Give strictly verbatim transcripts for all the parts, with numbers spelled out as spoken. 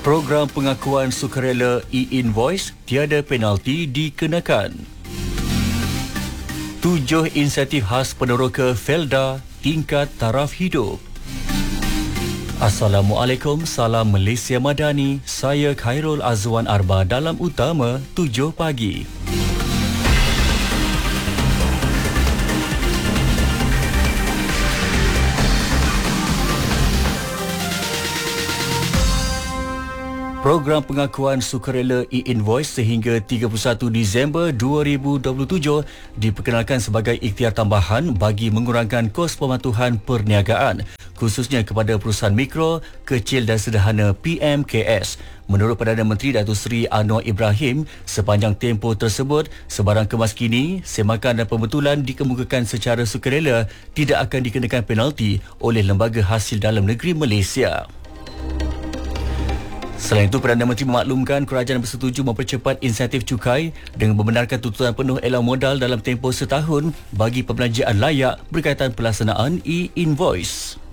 Program pengakuan sukarela e-invoice tiada penalti dikenakan. Tujuh insentif khas peneroka Felda tingkat taraf hidup. Assalamualaikum, salam Malaysia Madani. Saya Khairul Azwan Arba dalam Utama tujuh pagi. Program pengakuan sukarela e-invoice sehingga tiga puluh satu Disember dua ribu dua puluh tujuh diperkenalkan sebagai ikhtiar tambahan bagi mengurangkan kos pematuhan perniagaan, khususnya kepada perusahaan mikro, kecil dan sederhana P M K S. Menurut Perdana Menteri Datuk Seri Anwar Ibrahim, sepanjang tempoh tersebut, sebarang kemas kini, semakan dan pembetulan dikemukakan secara sukarela tidak akan dikenakan penalti oleh Lembaga Hasil Dalam Negeri Malaysia. Selain itu, Perdana Menteri memaklumkan kerajaan bersetuju mempercepat insentif cukai dengan membenarkan tuntutan penuh elang modal dalam tempoh setahun bagi pembelanjaan layak berkaitan pelaksanaan e-invoice.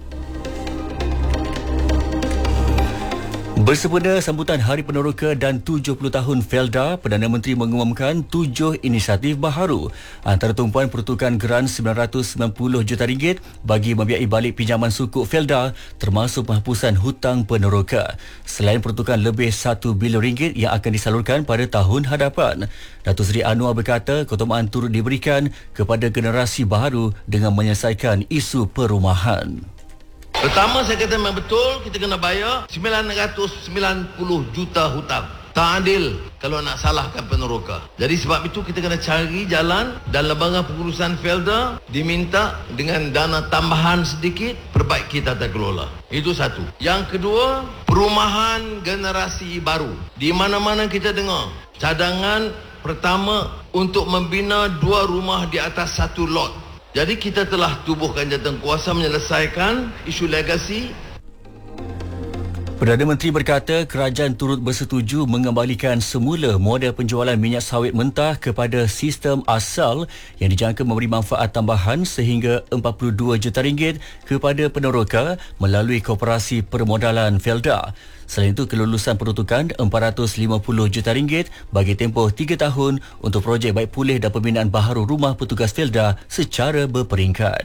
Bersempena sambutan Hari Peneroka dan tujuh puluh tahun Felda, Perdana Menteri mengumumkan tujuh inisiatif baharu. Antara tumpuan peruntukan geran sembilan ratus sembilan puluh juta ringgit bagi membiayai balik pinjaman sukuk Felda, termasuk penghapusan hutang peneroka. Selain peruntukan lebih satu bilion ringgit yang akan disalurkan pada tahun hadapan. Datuk Seri Anwar berkata keutamaan turut diberikan kepada generasi baharu dengan menyelesaikan isu perumahan. Pertama, saya kata memang betul kita kena bayar sembilan ratus sembilan puluh juta hutang. Tak adil kalau nak salahkan peneroka. Jadi sebab itu kita kena cari jalan dan lembaga pengurusan Felda diminta dengan dana tambahan sedikit perbaiki tata kelola. Itu satu. Yang kedua, perumahan generasi baru. Di mana-mana kita dengar cadangan pertama untuk membina dua rumah di atas satu lot. Jadi kita telah tubuhkan jawatankuasa menyelesaikan isu legasi. Perdana Menteri berkata kerajaan turut bersetuju mengembalikan semula model penjualan minyak sawit mentah kepada sistem asal yang dijangka memberi manfaat tambahan sehingga empat puluh dua juta ringgit kepada peneroka melalui Koperasi Permodalan Felda. Selain itu, kelulusan peruntukan empat ratus lima puluh juta ringgit bagi tempoh tiga tahun untuk projek baik pulih dan pembinaan baharu rumah petugas Felda secara berperingkat.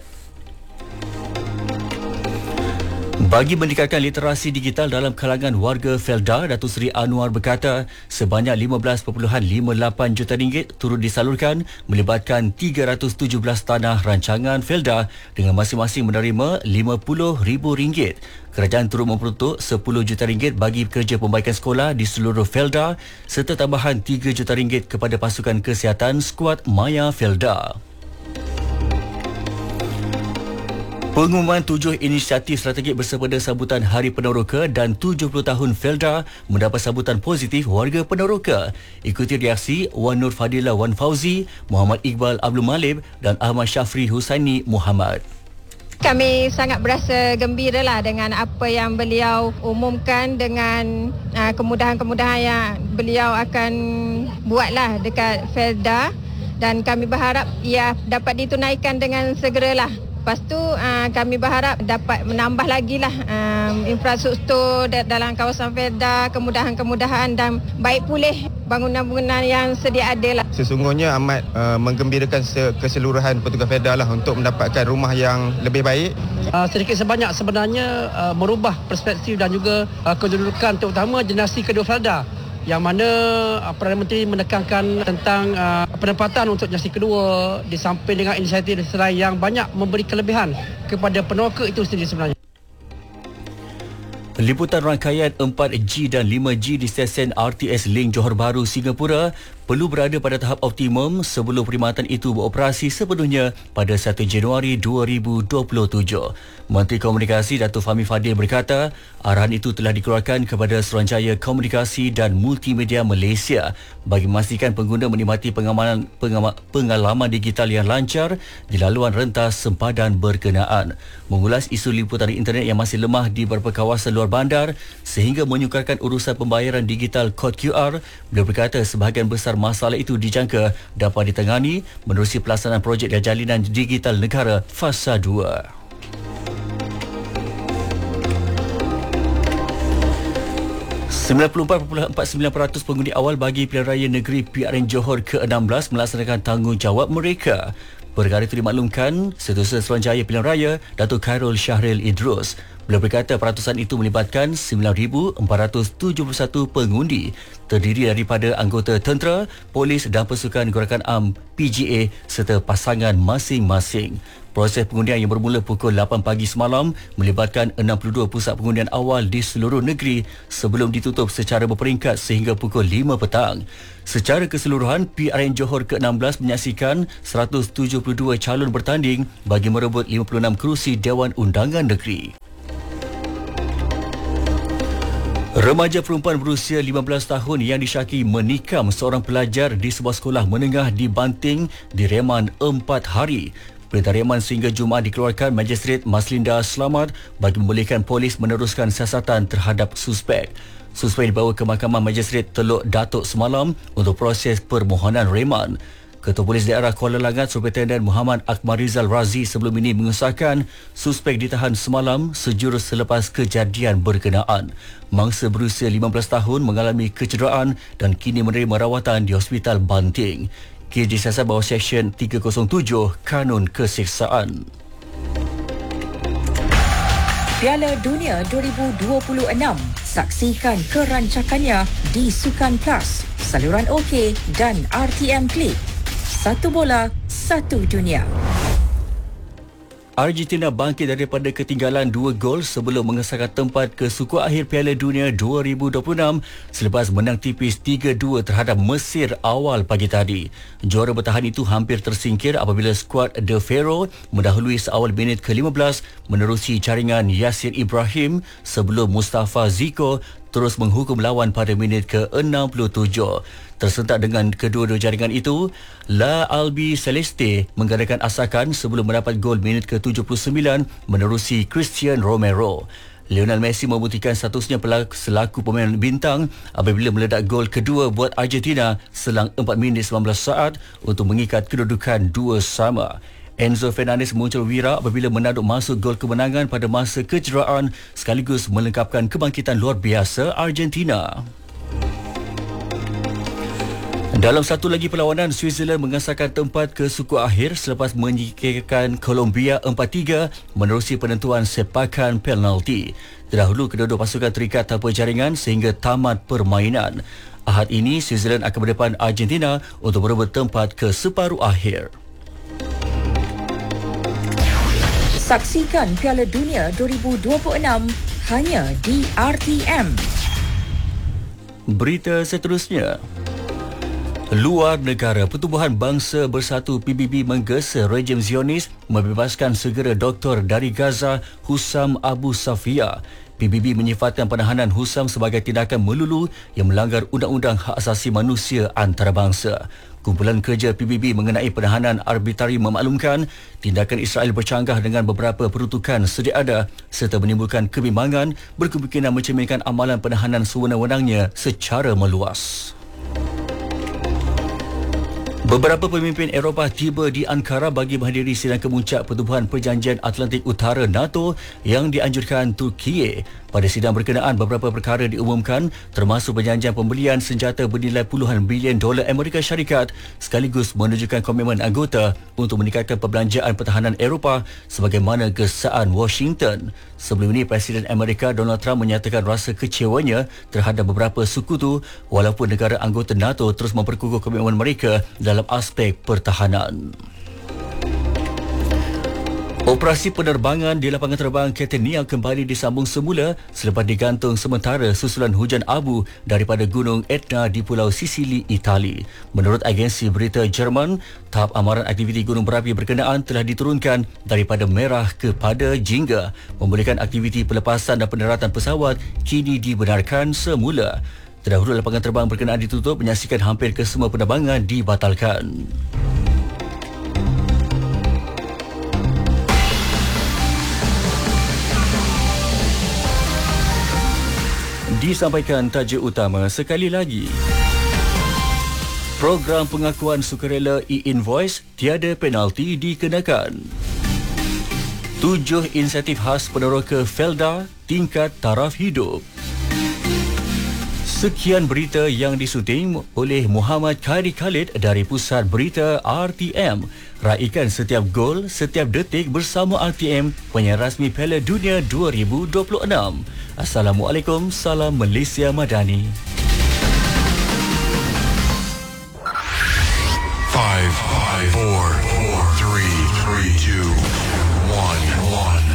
Bagi meningkatkan literasi digital dalam kalangan warga Felda, Datuk Seri Anwar berkata sebanyak lima belas perpuluhan lima lapan juta ringgit turut disalurkan melibatkan tiga ratus tujuh belas tanah rancangan Felda dengan masing-masing menerima lima puluh ribu ringgit. Kerajaan turut memperuntuk sepuluh juta ringgit bagi kerja pembaikan sekolah di seluruh Felda serta tambahan tiga juta ringgit kepada pasukan kesihatan skuad Maya Felda. Pengumuman tujuh inisiatif strategik bersempena sambutan Hari Peneroka dan tujuh puluh tahun Felda mendapat sambutan positif warga peneroka. Ikuti reaksi Wan Nur Fadilah Wan Fauzi, Muhammad Iqbal Abdul Malib dan Ahmad Syafri Husaini Muhammad. Kami sangat berasa gembira lah dengan apa yang beliau umumkan, dengan uh, kemudahan-kemudahan yang beliau akan buatlah dekat Felda, dan kami berharap ia dapat ditunaikan dengan segeralah. Lepas tu uh, kami berharap dapat menambah lagi lah um, infrastruktur dalam kawasan Felda, kemudahan-kemudahan dan baik pulih bangunan-bangunan yang sedia ada lah. Sesungguhnya amat uh, menggembirakan keseluruhan petugas Felda lah untuk mendapatkan rumah yang lebih baik. Uh, sedikit sebanyak sebenarnya uh, merubah perspektif dan juga uh, kedudukan terutama generasi kedua Felda, yang mana uh, Perdana Menteri menekankan tentang uh, penempatan untuk generasi kedua di samping dengan inisiatif lain yang banyak memberi kelebihan kepada peneroka itu sendiri sebenarnya. Liputan rangkaian empat G dan lima G di stesen R T S Link Johor Bahru, Singapura perlu berada pada tahap optimum sebelum perkhidmatan itu beroperasi sepenuhnya pada satu Januari dua ribu dua puluh tujuh. Menteri Komunikasi Datuk Fahmi Fadil berkata, arahan itu telah dikeluarkan kepada Suruhanjaya Komunikasi dan Multimedia Malaysia bagi memastikan pengguna menikmati pengamanan, pengama, pengalaman digital yang lancar di laluan rentas sempadan berkenaan. Mengulas isu liputan internet yang masih lemah di beberapa kawasan luar bandar sehingga menyukarkan urusan pembayaran digital kod Q R, beliau berkata sebahagian besar masalah itu dijangka dapat ditangani menerusi pelaksanaan projek jalinan digital negara Fasa dua. sembilan puluh empat perpuluhan empat sembilan peratus pengundi awal bagi pilihan raya negeri P R N Johor ke enam belas melaksanakan tanggungjawab mereka. Perkara itu dimaklumkan Setiausaha Suruhanjaya Pilihan Raya Datuk Khairul Syahril Idrus. Beliau berkata peratusan itu melibatkan sembilan ribu empat ratus tujuh puluh satu pengundi terdiri daripada anggota tentera, polis dan pasukan gerakan am P G A serta pasangan masing-masing. Proses pengundian yang bermula pukul lapan pagi semalam melibatkan enam puluh dua pusat pengundian awal di seluruh negeri sebelum ditutup secara berperingkat sehingga pukul lima petang. Secara keseluruhan, P R N Johor ke enam belas menyaksikan seratus tujuh puluh dua calon bertanding bagi merebut lima puluh enam kerusi Dewan Undangan Negeri. Remaja perempuan berusia lima belas tahun yang disyaki menikam seorang pelajar di sebuah sekolah menengah di Banting direman empat hari. Perintah reman sehingga Jumaat dikeluarkan Magistrate Maslinda Selamat bagi membolehkan polis meneruskan siasatan terhadap suspek. Suspek dibawa ke Mahkamah Magistrate Teluk Datuk semalam untuk proses permohonan reman. Ketua Polis Daerah Kuala Langat Superintendent Muhammad Akmal Rizal Razi sebelum ini mengesahkan suspek ditahan semalam sejurus selepas kejadian berkenaan. Mangsa berusia lima belas tahun mengalami kecederaan dan kini menerima rawatan di Hospital Banting. Kes disiasat bawah Seksyen tiga kosong tujuh Kanun Keseksaan. Piala Dunia dua ribu dua puluh enam. Saksikan kerancakannya di Sukan Plus, saluran OK dan R T M Click. Satu bola, satu dunia. Argentina bangkit daripada ketinggalan dua gol sebelum mengesahkan tempat ke suku akhir Piala Dunia dua ribu dua puluh enam selepas menang tipis tiga dua terhadap Mesir awal pagi tadi. Juara bertahan itu hampir tersingkir apabila skuad De Ferro mendahului seawal minit ke lima belas menerusi jaringan Yasir Ibrahim sebelum Mustafa Ziko terus menghukum lawan pada minit ke enam puluh tujuh. Tersentak dengan kedua-dua jaringan itu, La Albi Celeste menggandakan asakan sebelum mendapat gol minit ke tujuh puluh sembilan menerusi Christian Romero. Lionel Messi membuktikan statusnya selaku pemain bintang apabila meledak gol kedua buat Argentina selang empat minit sembilan belas saat untuk mengikat kedudukan dua sama. Enzo Fernandez muncul wira apabila menaduk masuk gol kemenangan pada masa kecederaan sekaligus melengkapkan kebangkitan luar biasa Argentina. Dalam satu lagi perlawanan, Switzerland mengesahkan tempat ke suku akhir selepas menyingkirkan Colombia empat tiga menerusi penentuan sepakan penalti. Terdahulu kedua-dua pasukan terikat tanpa jaringan sehingga tamat permainan. Ahad ini, Switzerland akan berdepan Argentina untuk merebut tempat ke separuh akhir. Saksikan Piala Dunia dua ribu dua puluh enam hanya di R T M. Berita seterusnya. Luar negara, Pertubuhan Bangsa Bersatu P B B menggesa rejim Zionis membebaskan segera doktor dari Gaza Hussam Abu Safia. P B B menyifatkan penahanan Hussam sebagai tindakan melulu yang melanggar Undang-Undang Hak Asasi Manusia Antarabangsa. Kumpulan kerja P B B mengenai penahanan arbitari memaklumkan tindakan Israel bercanggah dengan beberapa peruntukan sedia ada serta menimbulkan kebimbangan berkemungkinan mencerminkan amalan penahanan sewenang-wenangnya secara meluas. Beberapa pemimpin Eropah tiba di Ankara bagi menghadiri sidang kemuncak Pertubuhan Perjanjian Atlantik Utara NATO yang dianjurkan Turki. Pada sidang berkenaan, beberapa perkara diumumkan termasuk perjanjian pembelian senjata bernilai puluhan bilion dolar Amerika Syarikat sekaligus menunjukkan komitmen anggota untuk meningkatkan perbelanjaan pertahanan Eropah sebagaimana gesaan Washington. Sebelum ini, Presiden Amerika Donald Trump menyatakan rasa kecewanya terhadap beberapa sekutu walaupun negara anggota NATO terus memperkukuh komitmen mereka dalam aspek pertahanan. Operasi penerbangan di lapangan terbang Catania kembali disambung semula selepas digantung sementara susulan hujan abu daripada Gunung Etna di Pulau Sisili, Itali. Menurut agensi berita Jerman, tahap amaran aktiviti gunung berapi berkenaan telah diturunkan daripada merah kepada jingga, membolehkan aktiviti pelepasan dan pendaratan pesawat kini dibenarkan semula. Terdahulu lapangan terbang berkenaan ditutup menyaksikan hampir kesemua penerbangan dibatalkan. Disampaikan tajuk utama sekali lagi. Program pengakuan sukarela e-invoice tiada penalti dikenakan. Tujuh insentif khas peneroka Felda tingkat taraf hidup. Sekian berita yang disunting oleh Muhammad Khairi Khalid dari Pusat Berita R T M. Raikan setiap gol, setiap detik bersama R T M, penyiar rasmi Piala Dunia dua ribu dua puluh enam. Assalamualaikum, salam Malaysia Madani. Five, five, four, four, three, three, two, one, one.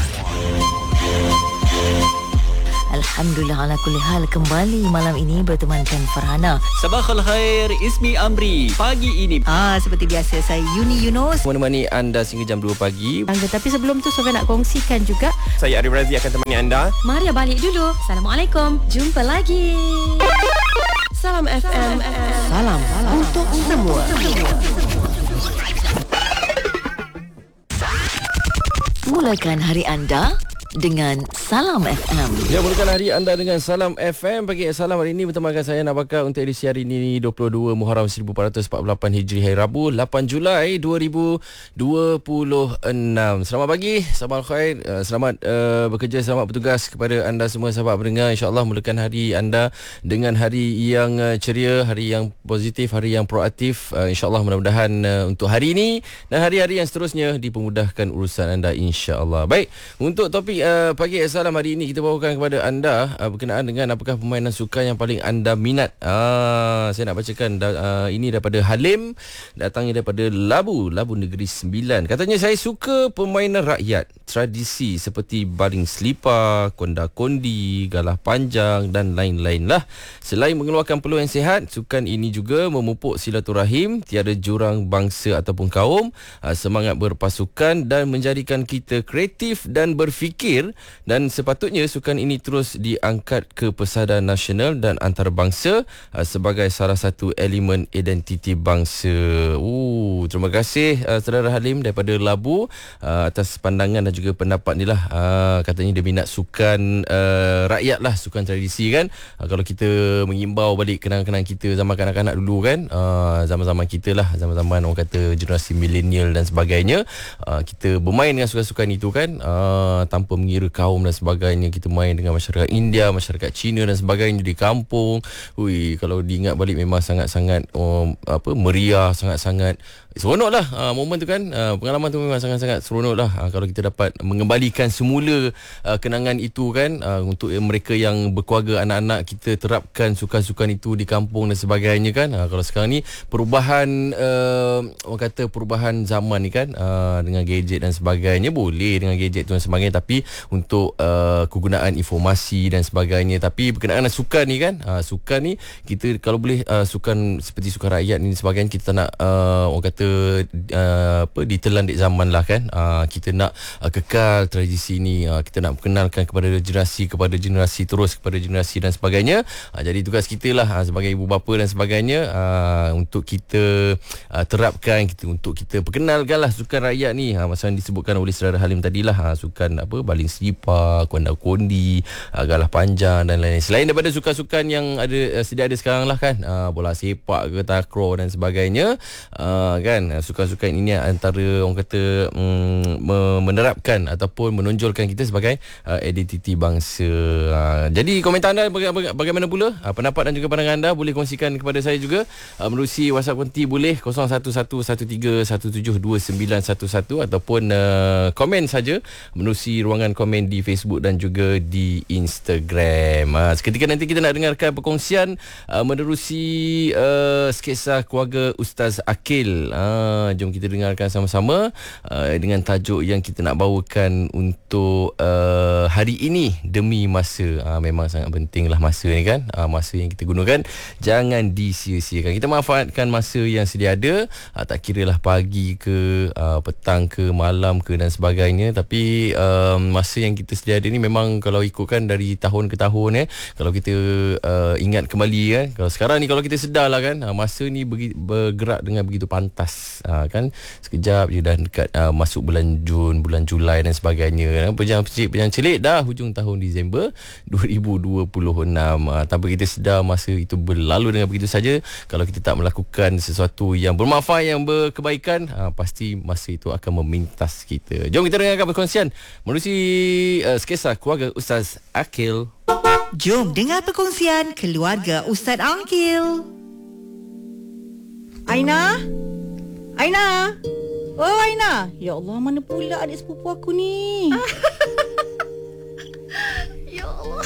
Alhamdulillah ala kulli hal, kembali malam ini bertemankan Farhana. Sabahul khair, Ismi Amri. Pagi ini Ah seperti biasa saya Yuni Yunus menemani anda sehingga jam dua pagi. Tapi sebelum tu Sofia nak kongsikan juga. Saya Arif Razi akan temani anda. Maria balik dulu. Assalamualaikum. Jumpa lagi. Salam F M. Salam, salam untuk semua. Mulakan hari anda dengan Salam F M. Ya, mulakan hari anda dengan Salam F M. Pagi Salam hari ini bertemankan saya Nabaka untuk edisi hari ini dua puluh dua Muharram seribu empat ratus empat puluh lapan Hijri, hari Rabu lapan Julai dua ribu dua puluh enam. Selamat pagi, sabahul khair. Uh, selamat uh, bekerja, selamat bertugas kepada anda semua sahabat pendengar. InsyaAllah mulakan hari anda dengan hari yang uh, ceria, hari yang positif, hari yang proaktif. Uh, InsyaAllah mudah-mudahan uh, untuk hari ini dan hari-hari yang seterusnya dipermudahkan urusan anda, insyaAllah. Baik, untuk topik Uh, pagi Salam hari ini kita bawakan kepada anda uh, berkenaan dengan apakah permainan sukan yang paling anda minat. Uh, saya nak bacakan uh, ini daripada Halim, datangnya daripada Labu, Labu Negeri Sembilan. Katanya, saya suka permainan rakyat tradisi seperti baling selipar, konda-kondi, galah panjang dan lain-lain lah. Selain mengeluarkan peluang yang sihat, sukan ini juga memupuk silaturahim, tiada jurang bangsa ataupun kaum, uh, semangat berpasukan dan menjadikan kita kreatif dan berfikir. Dan sepatutnya sukan ini terus diangkat ke pesada nasional dan antarabangsa uh, sebagai salah satu elemen identiti bangsa. Uh, terima kasih uh, saudara Halim daripada Labu uh, atas pandangan dan juga pendapat ni lah. Uh, katanya dia minat sukan uh, rakyat lah, sukan tradisi kan. Uh, kalau kita mengimbau balik kenang-kenang kita zaman kanak-kanak dulu kan, uh, zaman-zaman kita lah, zaman-zaman orang kata generasi milenial dan sebagainya, uh, kita bermain dengan sukan-sukan itu kan, uh, tanpa mengira kaum dan sebagainya. Kita main dengan masyarakat India, masyarakat Cina dan sebagainya di kampung. Ui, kalau diingat balik memang sangat-sangat um, apa meriah, sangat-sangat seronok lah uh, momen tu kan. Uh, pengalaman tu memang sangat-sangat seronok lah uh, kalau kita dapat mengembalikan semula uh, kenangan itu kan. Uh, untuk mereka yang berkeluarga, anak-anak kita terapkan sukan-sukan itu di kampung dan sebagainya kan. Uh, kalau sekarang ni perubahan uh, orang kata perubahan zaman ni kan, uh, dengan gadget dan sebagainya, boleh dengan gadget tu dan sebagainya, tapi untuk uh, kegunaan informasi dan sebagainya. Tapi berkenaan dengan sukan ni kan, uh, sukan ni kita kalau boleh uh, sukan seperti sukan rakyat ni sebagainya, kita nak uh, orang kata uh, apa ditelan di zaman lah kan. Uh, kita nak uh, kekal tradisi ni, uh, kita nak perkenalkan kepada generasi kepada generasi terus kepada generasi dan sebagainya. Uh, jadi tugas kita lah uh, sebagai ibu bapa dan sebagainya, uh, untuk kita uh, terapkan, kita untuk kita perkenalkan lah sukan rakyat ni. Uh, macam disebutkan oleh saudara Halim tadilah, uh, sukan apa baling selipar, konda-kondi, uh, galah panjang dan lain-lain. Selain daripada sukan-sukan yang ada uh, sedia ada sekarang lah kan, uh, bola sepak ke, takraw dan sebagainya, uh, kan sukan-sukan ini antara orang kata um, menerapkan ataupun menonjolkan kita sebagai uh, identiti bangsa. Uh, jadi komentar anda baga- baga- bagaimana pula, uh, pendapat dan juga pandangan anda boleh kongsikan kepada saya juga uh, menerusi WhatsApp konti boleh kosong satu satu satu tiga satu tujuh dua sembilan satu satu ataupun uh, komen saja menerusi ruangan komen di Facebook dan juga di Instagram. Uh, seketika nanti kita nak dengarkan perkongsian uh, menerusi uh, sketsa keluarga Ustaz Akil. Uh, jom kita dengarkan sama-sama uh, dengan tajuk yang kita nak bawakan untuk uh, hari ini, demi masa. Uh, memang sangat penting lah masa ni kan. Uh, masa yang kita gunakan jangan disia-siakan. Kita manfaatkan masa yang sedia ada, uh, tak kira lah pagi ke, uh, petang ke, malam ke dan sebagainya. Tapi uh, masa yang kita sedia ada ni memang kalau ikutkan dari tahun ke tahun eh, kalau kita uh, ingat kembali kan, kalau sekarang ni kalau kita sedar lah kan, uh, masa ni bergi, bergerak dengan begitu pantas, uh, kan sekejap je dah dekat uh, masuk bulan Jun, bulan Julai dan sebagainya. Pejam celik, pejam celik dah hujung tahun Disember dua ribu dua puluh enam. uh, tanpa kita sedar masa itu berlalu dengan begitu saja. Kalau kita tak melakukan sesuatu yang bermanfaat, yang berkebaikan, uh, pasti masa itu akan memintas kita. Jom kita dengarkan perkongsian menerusi uh, sketsa keluarga Ustaz Akil. Jom dengar perkongsian keluarga Ustaz Angkil. Aina? Aina? Oh Aina. Ya Allah, mana pula adik sepupu aku ni? Ya Allah.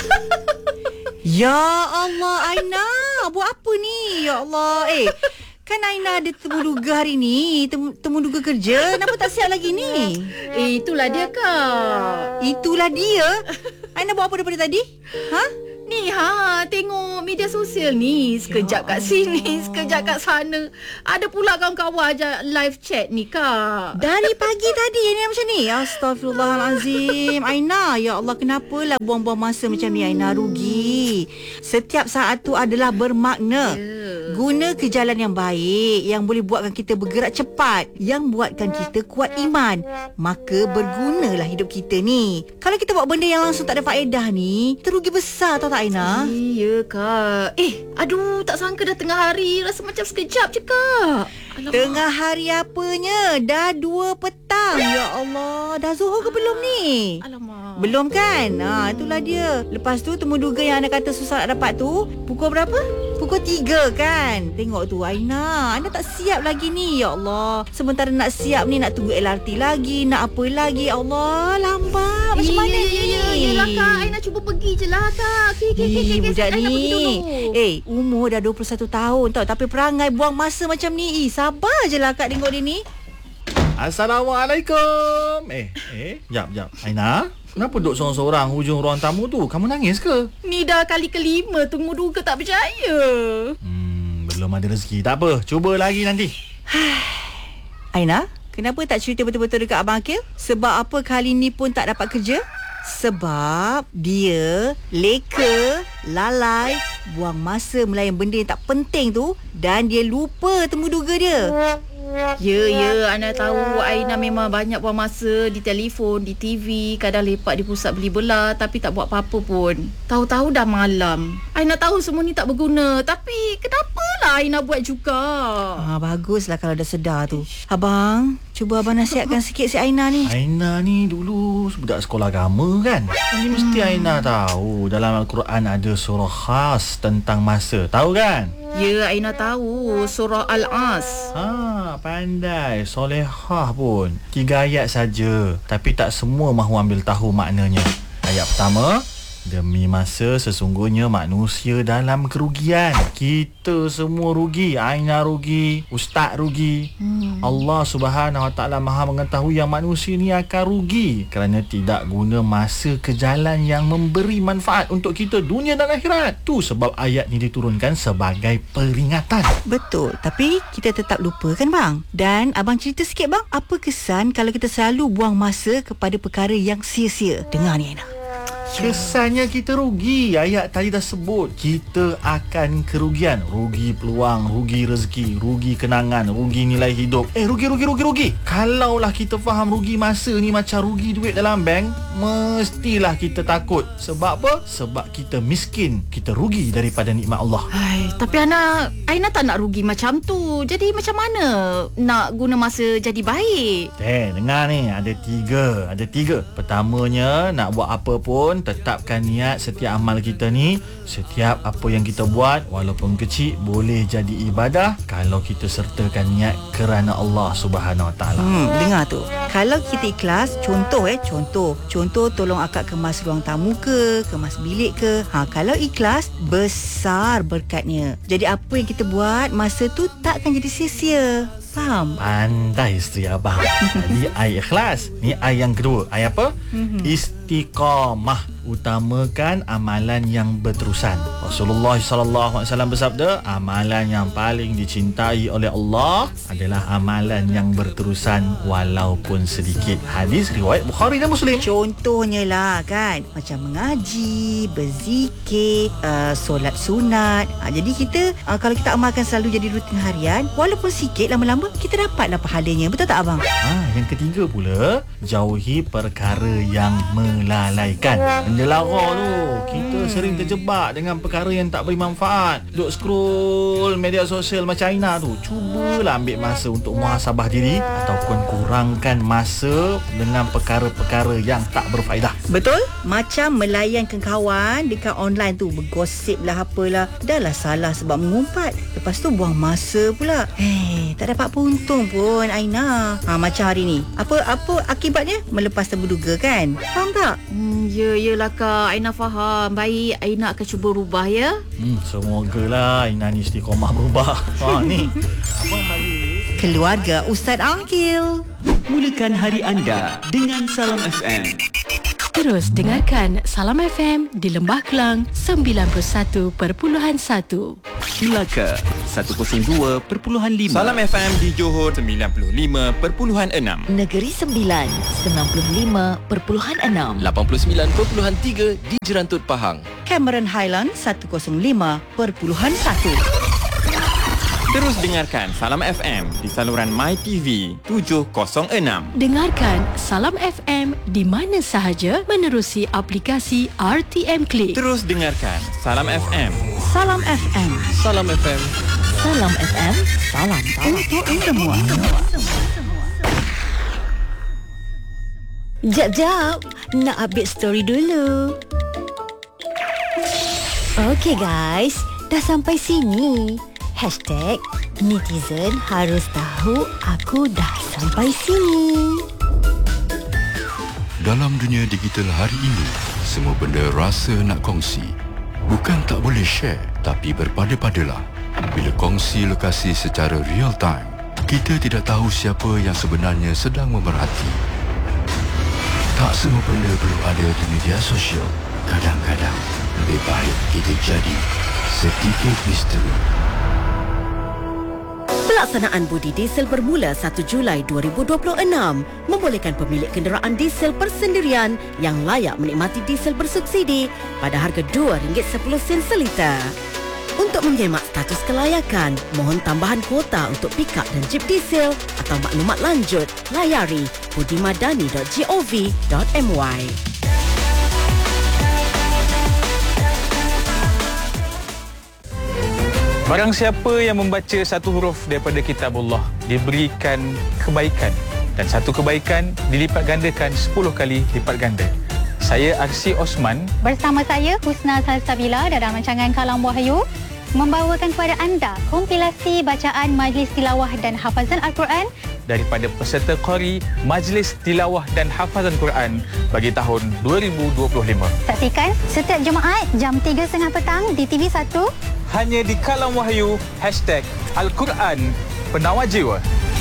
Ya Allah Aina, buat apa ni? Ya Allah. Eh, kan Aina ada temu duga hari ni. Temu, temu duga kerja. Kenapa tak siap lagi ni? Eh, itulah dia, Kak. Itulah dia? Aina buat apa daripada tadi? Ha? Ni ha, tengok media sosial ni. Sekejap kat sini, sekejap kat sana. Ada pula kawan-kawan ajak live chat ni, Kak. Dari pagi tadi ni macam ni. Astaghfirullahalazim. Aina, ya Allah, kenapalah buang-buang masa macam ni Aina? Rugi. Setiap saat tu adalah bermakna. Yeah. Guna ke jalan yang baik, yang boleh buatkan kita bergerak cepat, yang buatkan kita kuat iman. Maka bergunalah hidup kita ni. Kalau kita buat benda yang langsung tak ada faedah ni, terugi besar tau tak Aina? Iya, Kak. Eh, aduh, tak sangka dah tengah hari. Rasa macam sekejap je, Kak. Alamak. Tengah hari apanya? Dah dua petang. Ya Allah, dah zuhur ke belum ni? Alamak. Belum kan? Ha, itulah dia. Lepas tu temu duga yang anda kata susah nak dapat tu, pukul berapa? Pukul tiga kan? Tengok tu Aina, anda tak siap lagi ni. Ya Allah, sementara nak siap ni nak tunggu L R T lagi, nak apa lagi. Ya Allah, lambat. Macam mana ya, ni? Ya, ya, yelah Kak, Aina cuba pergi je lah Kak. Okay, okay, okay, okay. Budak Aina ni, pergi dulu. Eh, umur dah dua puluh satu tahun tau, tapi perangai buang masa macam ni. Eh, sabar je lah Kak tengok dia ni. Assalamualaikum. Eh, eh, jap, jap. Aina, kenapa duduk seorang-seorang hujung ruang tamu tu? Kamu nangis ke? Ni dah kali kelima temu duga tak percaya. Hmm, belum ada rezeki. Tak apa, cuba lagi nanti. Aina, kenapa tak cerita betul-betul dekat Abang Akil? Sebab apa kali ni pun tak dapat kerja? Sebab dia leka, lalai, buang masa melayan benda yang tak penting tu, dan dia lupa temu duga dia. Ya, ya, Ana tahu Aina memang banyak buang masa di telefon, di T V, kadang lepak di pusat beli belah tapi tak buat apa-apa pun. Tahu-tahu dah malam. Aina tahu semua ni tak berguna, tapi kenapalah Aina buat juga. Ah, baguslah kalau dah sedar tu. Abang, cuba abang nasihatkan sikit si Aina ni. Aina ni dulu budak sekolah agama kan? Ini mesti hmm. Aina tahu dalam Al-Quran ada surah khas tentang masa. Tahu kan? Ya, Aina tahu surah Al-As. Ha, pandai. Solehah pun. Tiga ayat saja, tapi tak semua mahu ambil tahu maknanya. Ayat pertama, demi masa sesungguhnya manusia dalam kerugian. Kita semua rugi. Aina rugi, Ustaz rugi. hmm. Allah Subhanahu Wa Taala Maha mengetahui yang manusia ni akan rugi kerana tidak guna masa ke jalan yang memberi manfaat untuk kita dunia dan akhirat. Tu sebab ayat ni diturunkan sebagai peringatan. Betul, tapi kita tetap lupa kan bang? Dan abang cerita sikit bang, apa kesan kalau kita selalu buang masa kepada perkara yang sia-sia? Dengar ni Aina. Kesannya kita rugi. Ayat tadi dah sebut kita akan kerugian. Rugi peluang, rugi rezeki, rugi kenangan, rugi nilai hidup. Eh, rugi, rugi, rugi, rugi. Kalaulah kita faham rugi masa ni macam rugi duit dalam bank, mestilah kita takut. Sebab apa? Sebab kita miskin. Kita rugi daripada nikmat Allah. Hai, tapi Ana, Aina tak nak rugi macam tu. Jadi macam mana nak guna masa jadi baik? Eh, dengar ni. Ada tiga. Ada tiga. Pertamanya, nak buat apa pun, tetapkan niat setiap amal kita ni. Setiap apa yang kita buat, walaupun kecil, boleh jadi ibadah kalau kita sertakan niat kerana Allah Subhanahu Wa Taala. Hmm, dengar tu. Kalau kita ikhlas, contoh eh, contoh. Contoh tolong akak kemas ruang tamu ke, kemas bilik ke. Ha, kalau ikhlas, besar berkatnya. Jadi apa yang kita buat, masa tu takkan jadi sia-sia. Faham? Pandai isteri abang. Jadi ai ikhlas. Ni ai yang kedua. Ai apa? Mm-hmm. Istiqamah. Utamakan amalan yang berterusan. Rasulullah sallallahu alaihi wasallam bersabda, amalan yang paling dicintai oleh Allah adalah amalan yang berterusan walaupun sedikit. Hadis riwayat Bukhari dan Muslim. Contohnya lah kan, macam mengaji, berzikir, uh, solat sunat. Ha, jadi kita uh, kalau kita amalkan selalu jadi rutin harian, walaupun sikit, lama-lama kita dapatlah pahalanya. Betul tak abang? Ha, yang ketiga pula, jauhi perkara yang melalaikan. Benda lara tu. Kita hmm. sering terjebak dengan perkara yang tak beri manfaat. Duk scroll media sosial macam Aina tu. Cubalah ambil masa untuk muhasabah diri ataupun kurangkan masa dengan perkara-perkara yang tak berfaedah. Betul? Macam melayankan kawan dekat online tu, bergosip lah apalah. Dah lah salah sebab mengumpat. Lepas tu buang masa pula. Hei, tak dapat untung pun Aina. Ha, macam hari ni. Apa apa akibatnya? Melepas terduga kan? Faham tak? Hmm, ya, yelah Kak. Aina faham. Baik, Aina akan cuba rubah ya. Hmm, semogalah Aina ni istiqomah berubah. Ha ni. Abang balik. Keluarga Ustaz Angkil. Mulakan hari anda dengan Salam F M. Terus dengarkan Salam F M di Lembah Kelang sembilan puluh satu perpuluhan satu. Melaka seratus dua perpuluhan lima. Salam F M di Johor sembilan puluh lima perpuluhan enam. Negeri Sembilan sembilan puluh lima perpuluhan enam. lapan puluh sembilan perpuluhan tiga di Jerantut Pahang. Cameron Highland seratus lima perpuluhan satu. Terus dengarkan Salam F M di saluran MyTV tujuh kosong enam. Dengarkan Salam F M di mana sahaja menerusi aplikasi R T M Click. Terus dengarkan Salam F M. Salam F M. Salam F M. Salam F M. Salam untuk semua. Jap, jap. Nak update story dulu. Okey guys, dah sampai sini. Hashtag netizen harus tahu aku dah sampai sini. Dalam dunia digital hari ini, semua benda rasa nak kongsi. Bukan tak boleh share, tapi berpada-padalah. Bila kongsi lokasi secara real time, kita tidak tahu siapa yang sebenarnya sedang memerhati. Tak semua benda perlu ada di media sosial. Kadang-kadang, lebih baik kita jadi sedikit misteri. Pelaksanaan budi diesel bermula satu Julai dua ribu dua puluh enam membolehkan pemilik kenderaan diesel persendirian yang layak menikmati diesel bersubsidi pada harga dua ringgit sepuluh sen seliter. Untuk menyemak status kelayakan, mohon tambahan kuota untuk pikap dan jeep diesel atau maklumat lanjut, layari budimadani dot gov dot my. Barang siapa yang membaca satu huruf daripada kitabullah diberikan kebaikan, dan satu kebaikan dilipat gandakan sepuluh kali lipat ganda. Saya Arsi Osman bersama saya Husna Salsabila dalam rancangan Kalam Wahyu membawakan kepada anda kompilasi bacaan Majlis Tilawah dan Hafazan Al-Quran daripada peserta Qari Majlis Tilawah dan Hafazan Quran bagi tahun dua ribu dua puluh lima. Saksikan setiap Jumaat jam tiga tiga puluh petang di T V satu. Hanya di Kalam Wahyu, hashtag Al-Quran Penawar Jiwa.